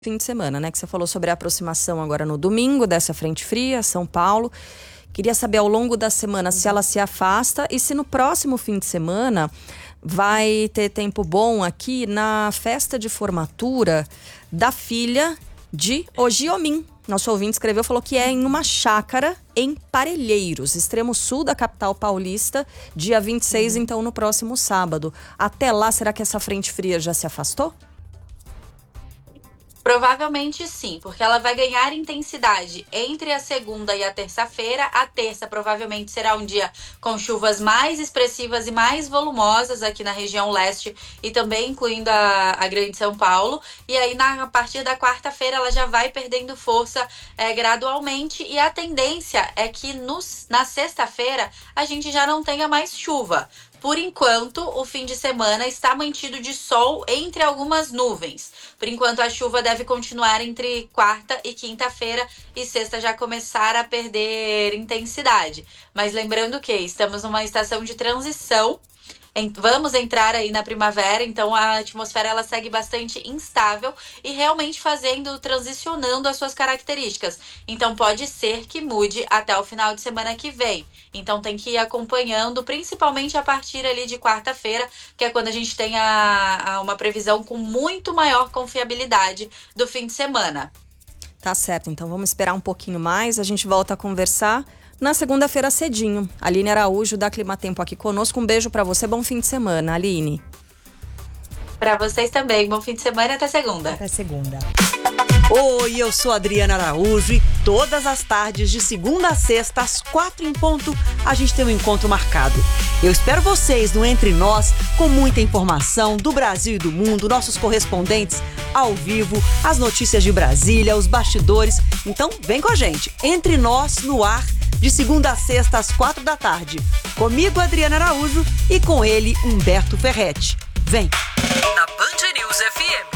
fim de semana, né? Que você falou sobre a aproximação agora no domingo dessa frente fria, São Paulo. Queria saber ao longo da semana se ela se afasta e se no próximo fim de semana vai ter tempo bom aqui na festa de formatura da filha de Ogiomin. Nosso ouvinte escreveu, falou que é em uma chácara em Parelheiros, extremo sul da capital paulista, dia 26, então no próximo sábado. Até lá, será que essa frente fria já se afastou? Provavelmente sim, porque ela vai ganhar intensidade entre a segunda e a terça-feira. A terça provavelmente será um dia com chuvas mais expressivas e mais volumosas aqui na região leste e também incluindo a Grande São Paulo. E aí, a partir da quarta-feira, ela já vai perdendo força gradualmente. E a tendência é que na sexta-feira a gente já não tenha mais chuva. Por enquanto, o fim de semana está mantido de sol entre algumas nuvens. Por enquanto, a chuva deve continuar entre quarta e quinta-feira e sexta já começar a perder intensidade. Mas lembrando que estamos numa estação de transição. Vamos entrar aí na primavera, então a atmosfera ela segue bastante instável e realmente transicionando as suas características. Então pode ser que mude até o final de semana que vem. Então tem que ir acompanhando, principalmente a partir ali de quarta-feira, que é quando a gente tem uma previsão com muito maior confiabilidade do fim de semana. Tá certo, então vamos esperar um pouquinho mais, a gente volta a conversar na segunda-feira cedinho. Aline Araújo da Climatempo aqui conosco. Um beijo pra você, bom fim de semana, Aline. Pra vocês também, bom fim de semana e até segunda. Até segunda. Oi, eu sou Adriana Araújo e todas as tardes, de segunda a sexta, às 4 em ponto, a gente tem um encontro marcado. Eu espero vocês no Entre Nós, com muita informação do Brasil e do mundo, nossos correspondentes ao vivo, as notícias de Brasília, os bastidores. Então, vem com a gente. Entre Nós, no ar, de segunda a sexta, às 4 da tarde. Comigo, Adriana Araújo, e com ele, Humberto Ferretti. Vem! Na Band News FM.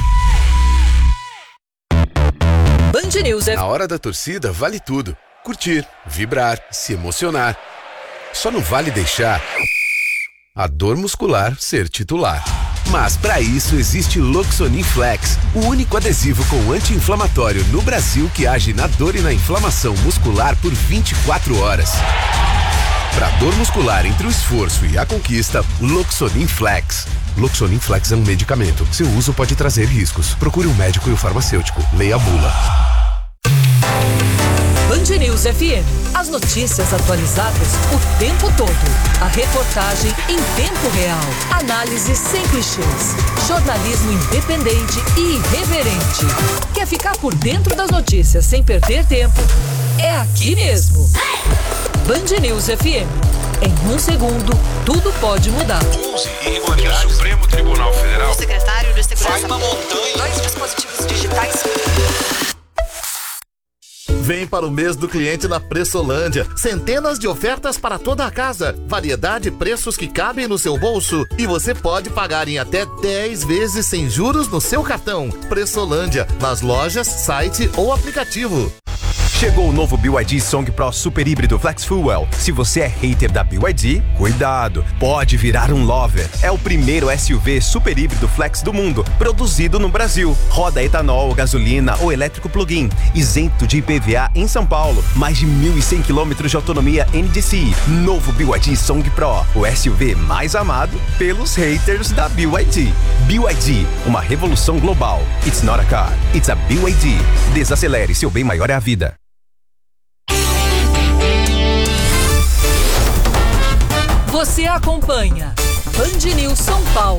Band News FM. Na hora da torcida, vale tudo. Curtir, vibrar, se emocionar. Só não vale deixar a dor muscular ser titular. Mas para isso existe Loxonin Flex, o único adesivo com anti-inflamatório no Brasil que age na dor e na inflamação muscular por 24 horas. Para dor muscular entre o esforço e a conquista, Loxonin Flex. Loxonin Flex é um medicamento. Seu uso pode trazer riscos. Procure um médico e o farmacêutico. Leia a bula. Band News FM. As notícias atualizadas o tempo todo. A reportagem em tempo real. Análise sem clichês. Jornalismo independente e irreverente. Quer ficar por dentro das notícias sem perder tempo? É aqui mesmo. Band News FM. Em um segundo, tudo pode mudar. 11 irregularidades. O Supremo Tribunal Federal. O secretário de Segurança. Vai na montanha. 2 dispositivos digitais. Vem para o mês do cliente na Pressolândia. Centenas de ofertas para toda a casa. Variedade e preços que cabem no seu bolso. E você pode pagar em até 10 vezes sem juros no seu cartão. Pressolândia, nas lojas, site ou aplicativo. Chegou o novo BYD Song Pro Super Híbrido Flex Fuel. Se você é hater da BYD, cuidado, pode virar um lover. É o primeiro SUV super híbrido flex do mundo, produzido no Brasil. Roda etanol, gasolina ou elétrico plug-in, isento de IPVA em São Paulo. Mais de 1.100 km de autonomia NDCi. Novo BYD Song Pro, o SUV mais amado pelos haters da BYD. BYD, uma revolução global. It's not a car, it's a BYD. Desacelere, seu bem maior é a vida. Você acompanha Band News São Paulo.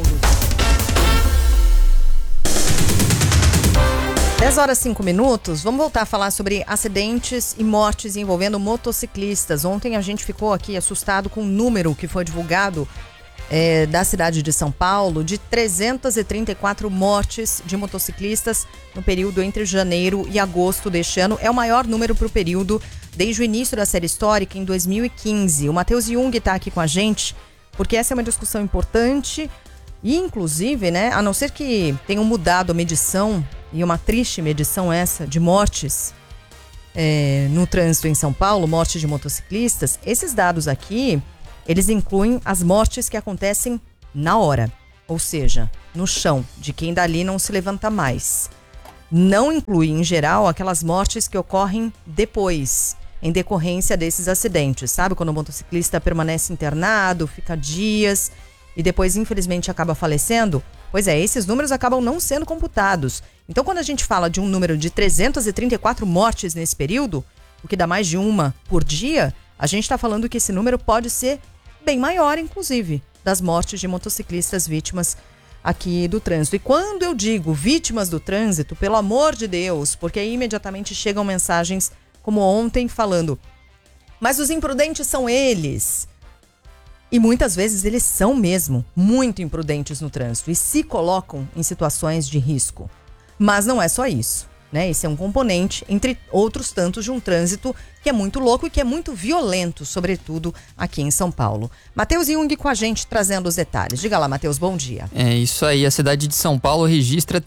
10 horas e 5 minutos, vamos voltar a falar sobre acidentes e mortes envolvendo motociclistas. Ontem a gente ficou aqui assustado com o número que foi divulgado da cidade de São Paulo, de 334 mortes de motociclistas no período entre janeiro e agosto deste ano. É o maior número para o período desde o início da série histórica, em 2015. O Matheus Jung está aqui com a gente, porque essa é uma discussão importante e, inclusive, né, a não ser que tenham mudado a medição, e uma triste medição essa, de mortes no trânsito em São Paulo, mortes de motociclistas, esses dados aqui, eles incluem as mortes que acontecem na hora, ou seja, no chão, de quem dali não se levanta mais. não inclui, em geral, aquelas mortes que ocorrem depois, em decorrência desses acidentes, sabe? Quando o motociclista permanece internado, fica dias e depois, infelizmente, acaba falecendo. Pois é, esses números acabam não sendo computados. Então, quando a gente fala de um número de 334 mortes nesse período, o que dá mais de uma por dia, a gente está falando que esse número pode ser bem maior, inclusive, das mortes de motociclistas vítimas aqui do trânsito. E quando eu digo vítimas do trânsito, pelo amor de Deus, porque aí imediatamente chegam mensagens como ontem falando, mas os imprudentes são eles. E muitas vezes eles são mesmo muito imprudentes no trânsito e se colocam em situações de risco. Mas não é só isso, né? Esse é um componente, entre outros tantos, de um trânsito que é muito louco e que é muito violento, sobretudo aqui em São Paulo. Matheus Jung com a gente, trazendo os detalhes. Diga lá, Matheus, bom dia. É isso aí, a cidade de São Paulo registra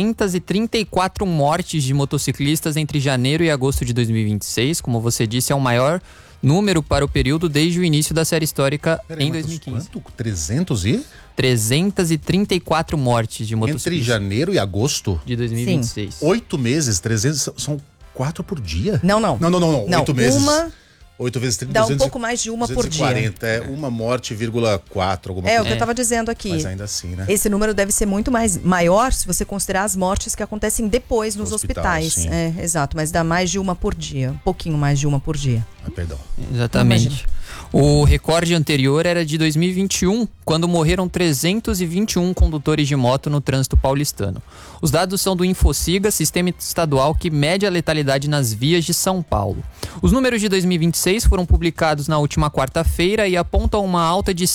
334 mortes de motociclistas entre janeiro e agosto de 2026. Como você disse, é o maior número para o período desde o início da série histórica em 2015. Quanto? 300 e? 334 mortes de motociclistas. Entre janeiro e agosto? De 2026. Sim. 8 meses, 300, são 4 por dia? Não. Não. 8 meses. 8 vezes 30, dá 200, um pouco mais de uma 240, por dia. É uma morte, 4, alguma coisa. É o que eu estava dizendo aqui. Mas ainda assim, né? Esse número deve ser muito maior se você considerar as mortes que acontecem depois nos hospitais. Sim. É, exato, mas dá mais de uma por dia. Um pouquinho mais de uma por dia. Perdão. Exatamente. O recorde anterior era de 2021, quando morreram 321 condutores de moto no trânsito paulistano. Os dados são do Infociga, sistema estadual que mede a letalidade nas vias de São Paulo. Os números de 2026 foram publicados na última quarta-feira e apontam uma alta de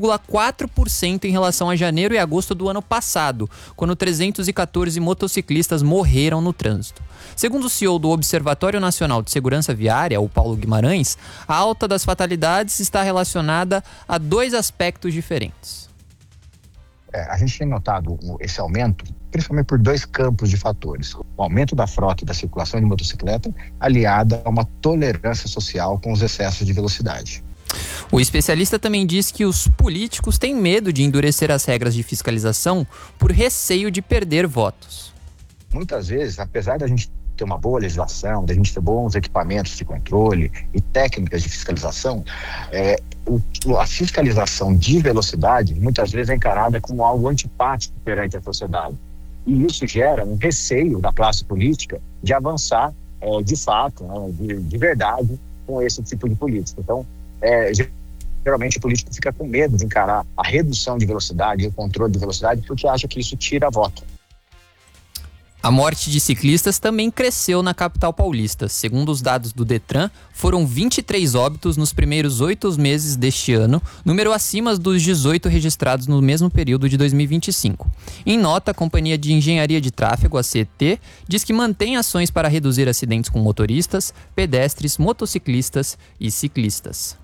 6,4% em relação a janeiro e agosto do ano passado, quando 314 motociclistas morreram no trânsito. Segundo o CEO do Observatório Nacional de Segurança Viária, o Paulo Guimarães, a alta das fatalidades está relacionada a 2 aspectos diferentes. A gente tem notado esse aumento, principalmente por 2 campos de fatores. O aumento da frota e da circulação de motocicleta, aliada a uma tolerância social com os excessos de velocidade. O especialista também diz que os políticos têm medo de endurecer as regras de fiscalização por receio de perder votos. Muitas vezes, apesar da gente ter uma boa legislação, da gente ter bons equipamentos de controle e técnicas de fiscalização, a fiscalização de velocidade muitas vezes é encarada como algo antipático perante a sociedade. E isso gera um receio da classe política de avançar de fato, de verdade, com esse tipo de política. Então, geralmente o político fica com medo de encarar a redução de velocidade e o controle de velocidade porque acha que isso tira voto. A morte de ciclistas também cresceu na capital paulista. Segundo os dados do Detran, foram 23 óbitos nos primeiros 8 meses deste ano, número acima dos 18 registrados no mesmo período de 2025. Em nota, a Companhia de Engenharia de Tráfego, a CET, diz que mantém ações para reduzir acidentes com motoristas, pedestres, motociclistas e ciclistas.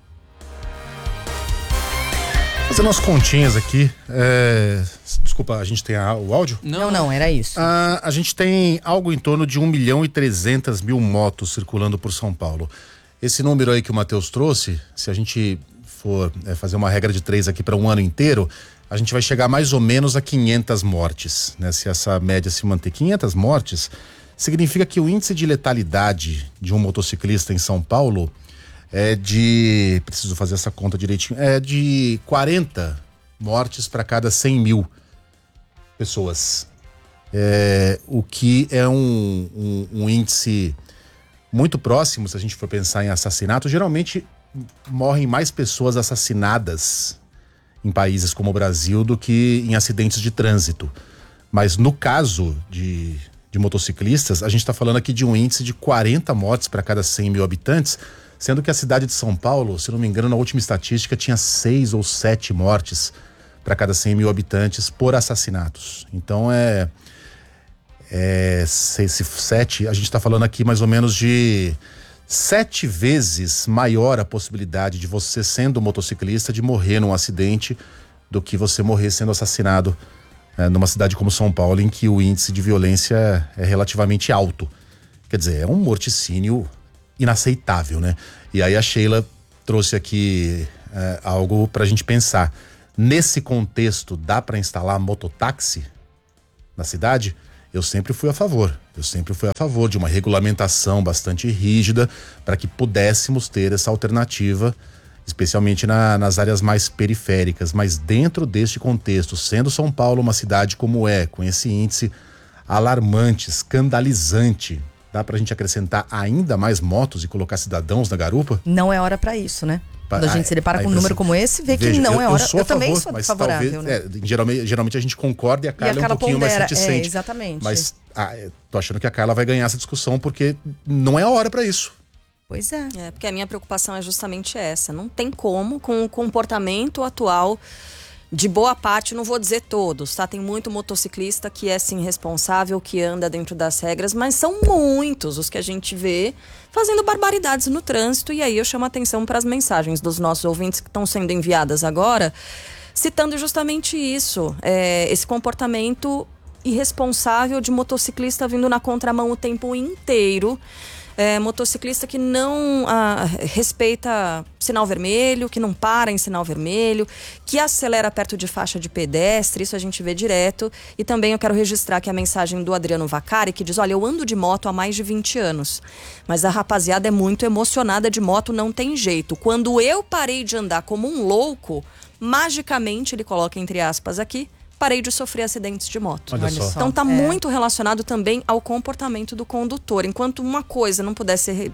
Fazendo umas continhas aqui, desculpa, a gente tem o áudio? Não, era isso. A gente tem algo em torno de 1.300.000 motos circulando por São Paulo. Esse número aí que o Matheus trouxe, se a gente for fazer uma regra de 3 aqui para um ano inteiro, a gente vai chegar mais ou menos a 500 mortes, né? Se essa média se manter 500 mortes, significa que o índice de letalidade de um motociclista em São Paulo preciso fazer essa conta direitinho, de 40 mortes para cada 100 mil pessoas. O que é um índice muito próximo, se a gente for pensar em assassinato. Geralmente morrem mais pessoas assassinadas em países como o Brasil do que em acidentes de trânsito. Mas no caso de motociclistas, a gente está falando aqui de um índice de 40 mortes para cada 100 mil habitantes, sendo que a cidade de São Paulo, se não me engano, na última estatística tinha 6 ou 7 mortes para cada 100 mil habitantes por assassinatos. Então a gente está falando aqui mais ou menos de 7 vezes maior a possibilidade de você, sendo motociclista, de morrer num acidente do que você morrer sendo assassinado numa cidade como São Paulo, em que o índice de violência é relativamente alto. Quer dizer, é um morticínio inaceitável, né? E aí a Sheila trouxe aqui algo pra gente pensar. Nesse contexto, dá pra instalar mototáxi na cidade? Eu sempre fui a favor. Eu sempre fui a favor de uma regulamentação bastante rígida para que pudéssemos ter essa alternativa, especialmente nas áreas mais periféricas. Mas dentro deste contexto, sendo São Paulo uma cidade como é, com esse índice alarmante, escandalizante, dá pra gente acrescentar ainda mais motos e colocar cidadãos na garupa? Não é hora pra isso, né? Quando a gente se depara com um número como esse, vê que não é hora. Eu também sou favorável, né? Geralmente a gente concorda e a Carla é um pouquinho mais reticente. Exatamente. Mas tô achando que a Carla vai ganhar essa discussão porque não é a hora pra isso. Pois é. Porque a minha preocupação é justamente essa. Não tem como, com o comportamento atual de boa parte, não vou dizer todos, tá? Tem muito motociclista que é sim responsável, que anda dentro das regras, mas são muitos os que a gente vê fazendo barbaridades no trânsito. E aí eu chamo a atenção para as mensagens dos nossos ouvintes que estão sendo enviadas agora, citando justamente isso, esse comportamento irresponsável de motociclista vindo na contramão o tempo inteiro. Motociclista que não respeita sinal vermelho, que não para em sinal vermelho, que acelera perto de faixa de pedestre, isso a gente vê direto. E também eu quero registrar aqui a mensagem do Adriano Vacari, que diz: olha, eu ando de moto há mais de 20 anos, mas a rapaziada é muito emocionada de moto, não tem jeito. Quando eu parei de andar como um louco, magicamente, ele coloca entre aspas aqui, parei de sofrer acidentes de moto. Olha só. Então tá muito relacionado também ao comportamento do condutor. Enquanto uma coisa não puder ser,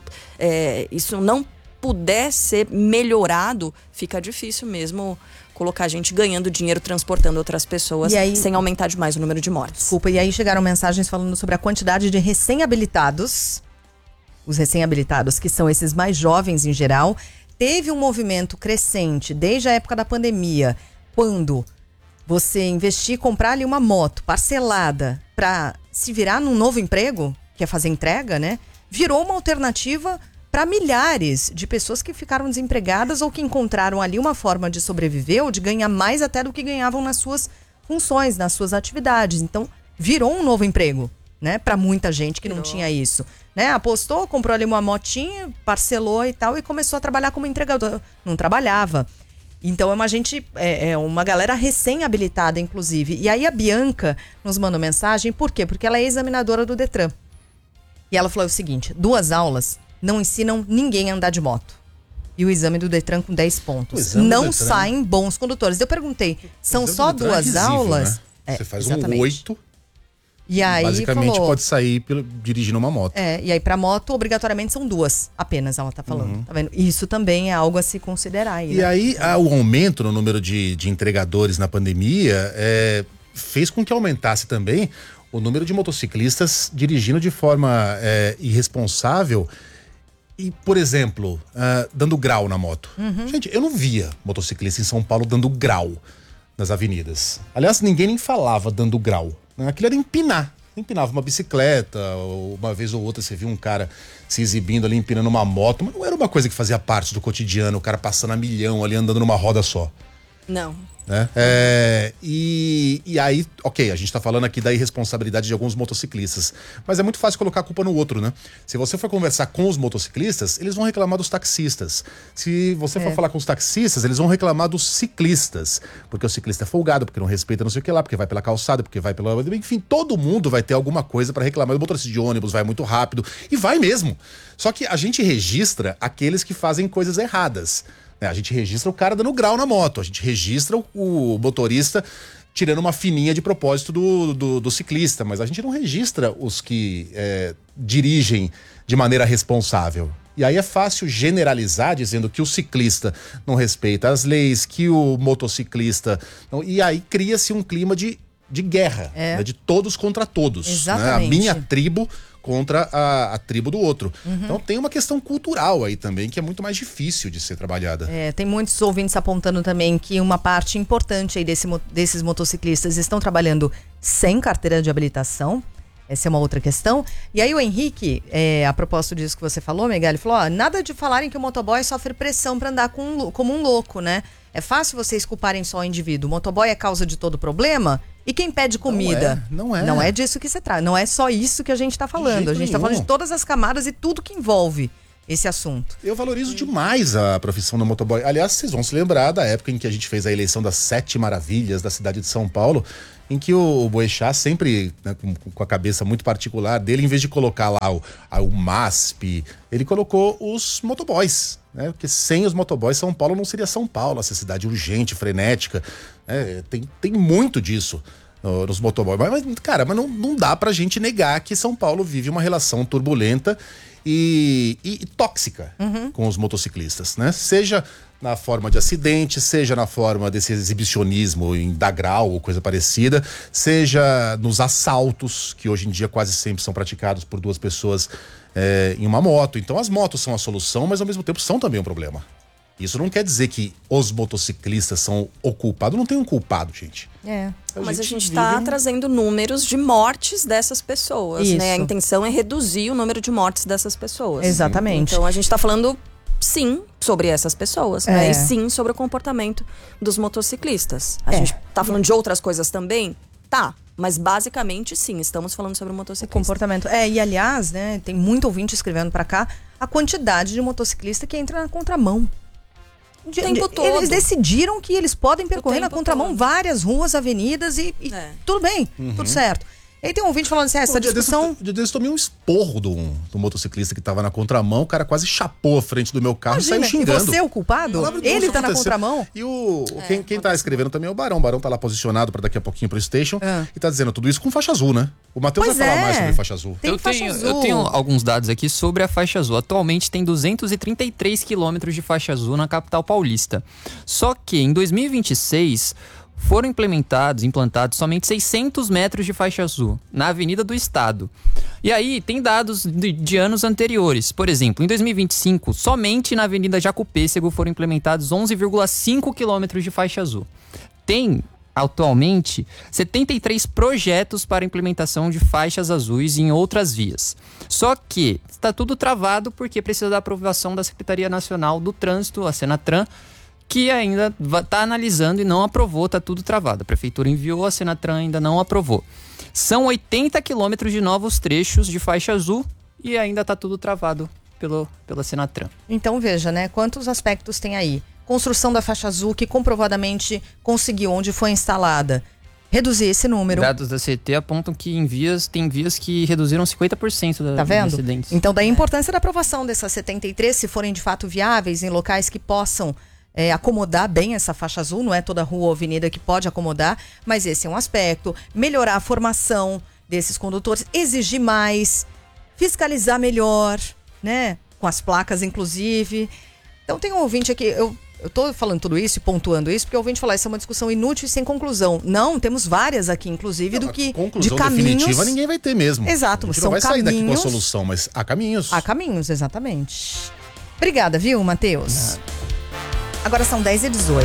isso não puder ser melhorado, fica difícil mesmo colocar a gente ganhando dinheiro transportando outras pessoas sem aumentar demais o número de mortes. Desculpa, e aí chegaram mensagens falando sobre a quantidade de recém-habilitados. Os recém-habilitados, que são esses mais jovens em geral. Teve um movimento crescente desde a época da pandemia, quando você investir, comprar ali uma moto parcelada para se virar num novo emprego, que é fazer entrega, né? Virou uma alternativa para milhares de pessoas que ficaram desempregadas ou que encontraram ali uma forma de sobreviver ou de ganhar mais até do que ganhavam nas suas funções, nas suas atividades. Então, virou um novo emprego, né? Para muita gente que não tinha isso, né? Apostou, comprou ali uma motinha, parcelou e tal e começou a trabalhar como entregador. Não trabalhava. Então é uma galera recém-habilitada, inclusive. E aí a Bianca nos mandou mensagem, por quê? Porque ela é examinadora do Detran. E ela falou o seguinte: 2 aulas não ensinam ninguém a andar de moto. E o exame do Detran com 10 pontos. Não saem bons condutores. Eu perguntei, são só 2 aulas? Né? Você faz um 8... E aí basicamente pode sair dirigindo uma moto. E aí pra moto, obrigatoriamente são 2 apenas, ela tá falando. Tá vendo? Isso também é algo a se considerar aí, E né? aí o aumento no número de entregadores na pandemia fez com que aumentasse também o número de motociclistas dirigindo de forma irresponsável e, por exemplo, dando grau na moto. Gente, eu não via motociclista em São Paulo dando grau nas avenidas. Aliás, ninguém nem falava dando grau. Aquilo era empinar. Empinava uma bicicleta, ou uma vez ou outra você viu um cara se exibindo ali, empinando uma moto, mas não era uma coisa que fazia parte do cotidiano, o cara passando a milhão ali, andando numa roda só. Não. Né? E aí, ok, a gente tá falando aqui da irresponsabilidade de alguns motociclistas, mas é muito fácil colocar a culpa no outro, né? Se você for conversar com os motociclistas, eles vão reclamar dos taxistas. Se você for falar com os taxistas, eles vão reclamar dos ciclistas, porque o ciclista é folgado, porque não respeita não sei o que lá, porque vai pela calçada, porque vai pela... Enfim, todo mundo vai ter alguma coisa para reclamar. O motorista de ônibus vai muito rápido, e vai mesmo. Só que a gente registra aqueles que fazem coisas erradas. A gente registra o cara dando grau na moto, a gente registra o motorista tirando uma fininha de propósito do ciclista, mas a gente não registra os que dirigem de maneira responsável. E aí é fácil generalizar dizendo que o ciclista não respeita as leis, que o motociclista... Não, e aí cria-se um clima de guerra, né, de todos contra todos. Exatamente. Né? A minha tribo contra a tribo do outro. Então tem uma questão cultural aí também que é muito mais difícil de ser trabalhada. Tem muitos ouvintes apontando também que uma parte importante aí desses motociclistas estão trabalhando sem carteira de habilitação. Essa é uma outra questão. E aí o Henrique, a propósito disso que você falou, Miguel, ele falou, nada de falarem que o motoboy sofre pressão para andar como um louco, né? É fácil vocês culparem só o indivíduo. O motoboy é causa de todo problema? E quem pede comida? Não é. Não é disso que se trata. Não é só isso que a gente tá falando. A gente tá falando de todas as camadas e tudo que envolve esse assunto. Eu valorizo demais a profissão do motoboy. Aliás, vocês vão se lembrar da época em que a gente fez a eleição das 7 maravilhas da cidade de São Paulo, em que o Boechat sempre, né, com a cabeça muito particular dele, em vez de colocar lá o MASP, ele colocou os motoboys, né? Porque sem os motoboys, São Paulo não seria São Paulo, essa cidade urgente, frenética, né? Tem muito disso nos motoboys. Mas não dá pra gente negar que São Paulo vive uma relação turbulenta e tóxica com os motociclistas, né? Seja na forma de acidente, seja na forma desse exibicionismo em degrau ou coisa parecida, seja nos assaltos, que hoje em dia quase sempre são praticados por 2 pessoas em uma moto. Então as motos são a solução, mas ao mesmo tempo são também um problema. Isso não quer dizer que os motociclistas são o culpado. Não tem um culpado, gente. Mas a gente está trazendo números de mortes dessas pessoas, né? A intenção é reduzir o número de mortes dessas pessoas. Exatamente. Então a gente está falando, sim, sobre essas pessoas, né? E sim, sobre o comportamento dos motociclistas. A gente está falando de outras coisas também? Tá. Mas basicamente, sim, estamos falando sobre o motociclista. O comportamento. E aliás, né, tem muito ouvinte escrevendo para cá a quantidade de motociclista que entra na contramão. O tempo todo. Eles decidiram que eles podem percorrer na contramão várias ruas, avenidas e tudo bem, tudo certo. E aí tem um ouvinte falando assim, essa discussão... Dia desses tomei um esporro do motociclista que tava na contramão, o cara quase chapou a frente do meu carro e saiu xingando. E você é o culpado? Ele tá na contramão? E quem tá escrevendo também é o Barão. O Barão tá lá posicionado pra daqui a pouquinho pro station e tá dizendo tudo isso com faixa azul, né? O Matheus vai falar mais sobre faixa azul. Eu tenho alguns dados aqui sobre a faixa azul. Atualmente tem 233 quilômetros de faixa azul na capital paulista. Só que em 2026... foram implantados somente 600 metros de faixa azul na Avenida do Estado. E aí tem dados de anos anteriores. Por exemplo, em 2025, somente na Avenida Jacopêssego foram implementados 11,5 quilômetros de faixa azul. Tem, atualmente, 73 projetos para implementação de faixas azuis em outras vias. Só que está tudo travado porque precisa da aprovação da Secretaria Nacional do Trânsito, a Senatran, que ainda está analisando e não aprovou, está tudo travado. A Prefeitura enviou, a Senatran ainda não aprovou. São 80 quilômetros de novos trechos de faixa azul e ainda está tudo travado pela Senatran. Então veja, né? Quantos aspectos tem aí? Construção da faixa azul que comprovadamente conseguiu, onde foi instalada, reduzir esse número. Dados da CT apontam que tem vias que reduziram 50% dos acidentes. Então daí a importância da aprovação dessas 73, se forem de fato viáveis, em locais que possam acomodar bem essa faixa azul, não é toda rua ou avenida que pode acomodar, mas esse é um aspecto. Melhorar a formação desses condutores, exigir mais, fiscalizar melhor, né? Com as placas, inclusive. Então tem um ouvinte aqui, eu tô falando tudo isso e pontuando isso, porque o ouvinte fala, isso é uma discussão inútil e sem conclusão. Não, temos várias aqui, inclusive, conclusão de caminhos definitiva ninguém vai ter mesmo. Exato, a gente não vai sair daqui com a solução, mas há caminhos. Há caminhos, exatamente. Obrigada, viu, Matheus? Agora são 10h18.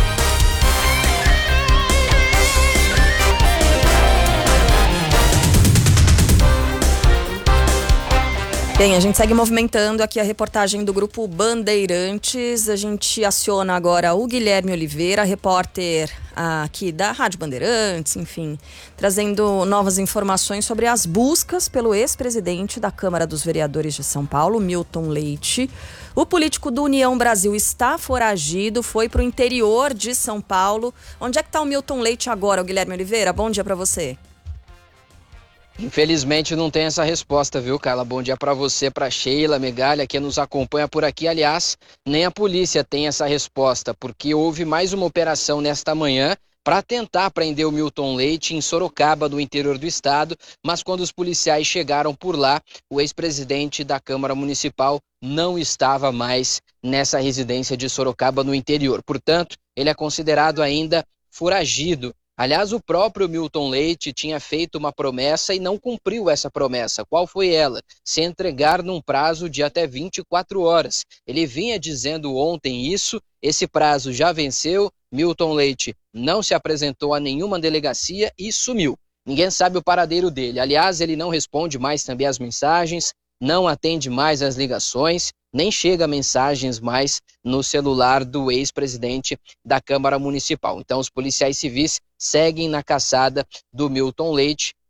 Bem, a gente segue movimentando aqui a reportagem do Grupo Bandeirantes. A gente aciona agora o Guilherme Oliveira, repórter aqui da Rádio Bandeirantes, enfim, trazendo novas informações sobre as buscas pelo ex-presidente da Câmara dos Vereadores de São Paulo, Milton Leite. O político do União Brasil está foragido, foi para o interior de São Paulo. Onde é que está o Milton Leite agora, o Guilherme Oliveira? Bom dia para você. Infelizmente não tem essa resposta, viu, Carla? Bom dia para você, para Sheila Megalha, que nos acompanha por aqui. Aliás, nem a polícia tem essa resposta, porque houve mais uma operação nesta manhã para tentar prender o Milton Leite em Sorocaba, no interior do estado, mas quando os policiais chegaram por lá, o ex-presidente da Câmara Municipal não estava mais nessa residência de Sorocaba, no interior. Portanto, ele é considerado ainda foragido. Aliás, o próprio Milton Leite tinha feito uma promessa e não cumpriu essa promessa. Qual foi ela? Se entregar num prazo de até 24 horas. Ele vinha dizendo ontem isso, esse prazo já venceu, Milton Leite não se apresentou a nenhuma delegacia e sumiu. Ninguém sabe o paradeiro dele. Aliás, ele não responde mais também às mensagens, não atende mais às ligações, nem chega mensagens mais no celular do ex-presidente da Câmara Municipal. Então, os policiais civis seguem na caçada do Milton Leite.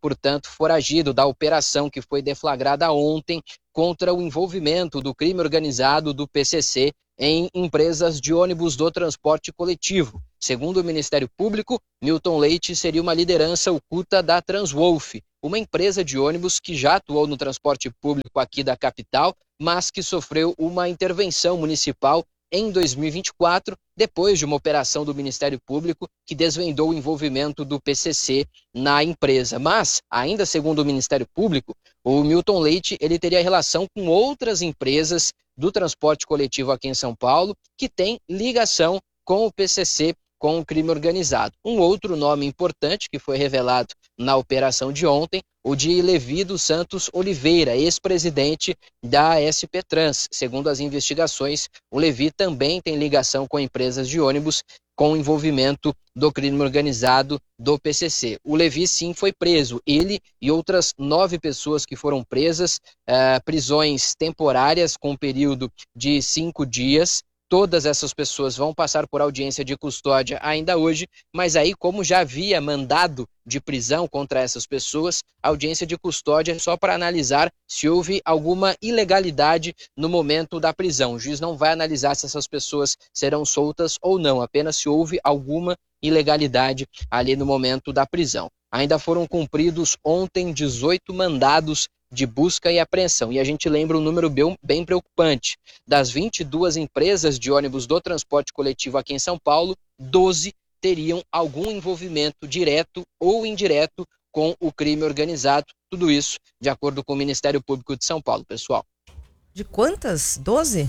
portanto, foragido da operação que foi deflagrada ontem contra o envolvimento do crime organizado do PCC em empresas de ônibus do transporte coletivo. Segundo o Ministério Público, Milton Leite seria uma liderança oculta da Transwolf, uma empresa de ônibus que já atuou no transporte público aqui da capital, mas que sofreu uma intervenção municipal em 2024, depois de uma operação do Ministério Público que desvendou o envolvimento do PCC na empresa. Mas, ainda segundo o Ministério Público, o Milton Leite ele teria relação com outras empresas do transporte coletivo aqui em São Paulo que têm ligação com o PCC, com o crime organizado. Um outro nome importante que foi revelado na operação de ontem, o de Levi dos Santos Oliveira, ex-presidente da SP Trans. Segundo as investigações, o Levi também tem ligação com empresas de ônibus com envolvimento do crime organizado do PCC. O Levi, sim, foi preso. Ele e outras 9 pessoas que foram presas, prisões temporárias com um período de 5 dias. Todas essas pessoas vão passar por audiência de custódia ainda hoje, mas aí, como já havia mandado de prisão contra essas pessoas, a audiência de custódia é só para analisar se houve alguma ilegalidade no momento da prisão. O juiz não vai analisar se essas pessoas serão soltas ou não, apenas se houve alguma ilegalidade ali no momento da prisão. Ainda foram cumpridos ontem 18 mandados de busca e apreensão. E a gente lembra um número bem preocupante. Das 22 empresas de ônibus do transporte coletivo aqui em São Paulo, 12 teriam algum envolvimento direto ou indireto com o crime organizado. Tudo isso de acordo com o Ministério Público de São Paulo, pessoal. De quantas? 12?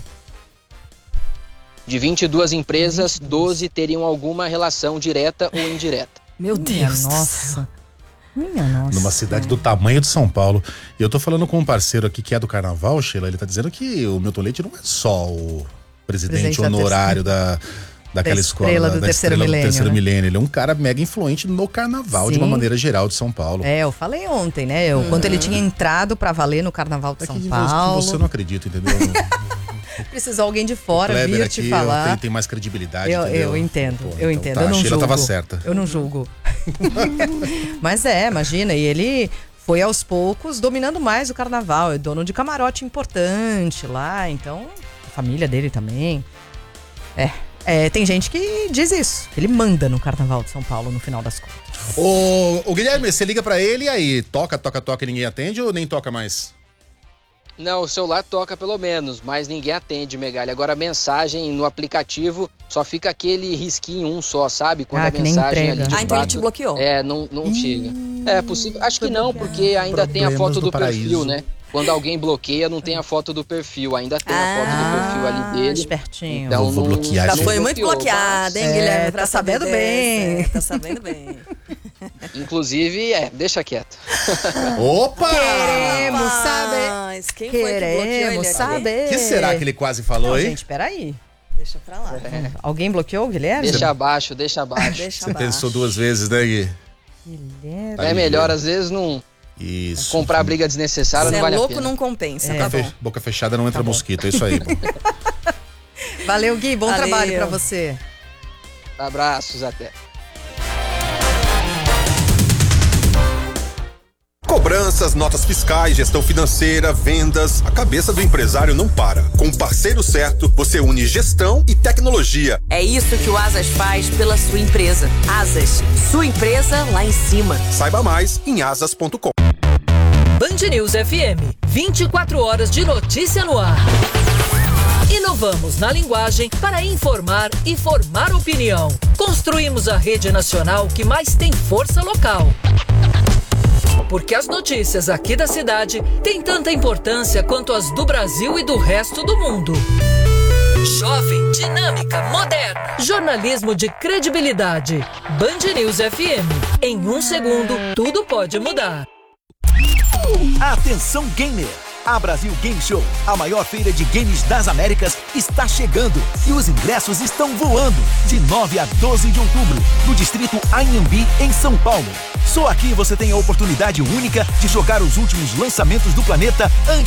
De 22 empresas, 12 teriam alguma relação direta ou indireta. Meu Deus. Nossa. Minha nossa. Numa cidade do tamanho de São Paulo. E eu tô falando com um parceiro aqui que é do carnaval, Sheila, ele tá dizendo que o Milton Leite não é só o presidente honorário daquela escola, do terceiro milênio. Ele é um cara mega influente no carnaval, de uma maneira geral, de São Paulo. Eu falei ontem, né? Quando ele tinha entrado pra valer no carnaval de São Paulo. Você não acredita, entendeu? Precisou alguém de fora vir te falar. Tem mais credibilidade. Eu entendo, Pô, eu então entendo. Tá, eu não a Sheila julgo. tava certa. Eu não julgo. Mas imagina, e ele foi aos poucos dominando mais o carnaval. É dono de camarote importante lá, então a família dele também. Tem gente que diz isso. Ele manda no carnaval de São Paulo no final das contas. Ô Guilherme, você liga pra ele e aí toca e ninguém atende ou nem toca mais? Não, o celular toca pelo menos, mas ninguém atende, Megali. Agora a mensagem no aplicativo só fica aquele risquinho só, sabe? Quando a mensagem ali de fato, então ele te bloqueou. Não chega. É possível. Acho que não, porque ainda tem a foto do perfil, né? Quando alguém bloqueia, não tem a foto do perfil. Ainda tem a foto do perfil ali dele. Espertinho. Então vou bloquear. Já foi muito bloqueada, hein, Guilherme? Tá sabendo bem. Tá sabendo bem. Inclusive, deixa quieto. Opa! Queremos saber. Quem foi que bloqueou ele saber. O que será que ele quase falou, hein? Gente, peraí. Deixa pra lá. Alguém bloqueou o Guilherme? Deixa abaixo. Você pensou 2 vezes, né, Gui? Guilherme. É melhor, às vezes, não... Isso. Comprar briga desnecessária não vale a pena. Se é louco, não compensa, tá bom. Boca fechada não entra mosquito, é isso aí. Valeu, Gui. Bom trabalho pra você. Abraços, até. Cobranças, notas fiscais, gestão financeira, vendas. A cabeça do empresário não para. Com o parceiro certo, você une gestão e tecnologia. É isso que o Asas faz pela sua empresa. Asas, sua empresa lá em cima. Saiba mais em asas.com. Band News FM, 24 horas de notícia no ar. Inovamos na linguagem para informar e formar opinião. Construímos a rede nacional que mais tem força local. Porque as notícias aqui da cidade têm tanta importância quanto as do Brasil e do resto do mundo. Jovem, dinâmica, moderna. Jornalismo de credibilidade. Band News FM. Em 1 segundo, tudo pode mudar. Atenção, gamer! A Brasil Game Show, a maior feira de games das Américas, está chegando e os ingressos estão voando de 9 a 12 de outubro, no distrito Anhembi, em São Paulo. Só aqui você tem a oportunidade única de jogar os últimos lançamentos do planeta antes